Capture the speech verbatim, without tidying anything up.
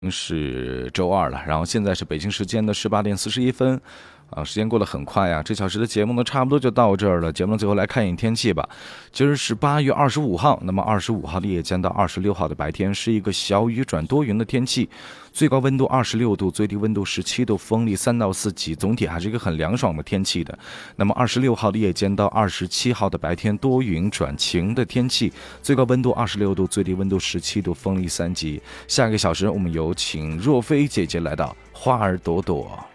是周二了，然后现在是北京时间的十八点四十一分，啊，时间过得很快呀。这小时的节目呢，差不多就到这儿了。节目的最后来看一眼天气吧。今儿是八月二十五号，那么二十五号的夜间到二十六号的白天是一个小雨转多云的天气，最高温度二十六度，最低温度十七度，风力三到四级，总体还是一个很凉爽的天气的。那么二十六号的夜间到二十七号的白天多云转晴的天气，最高温度二十六度，最低温度十七度，风力三级。下个小时我们有请若飞姐姐来到花儿朵朵。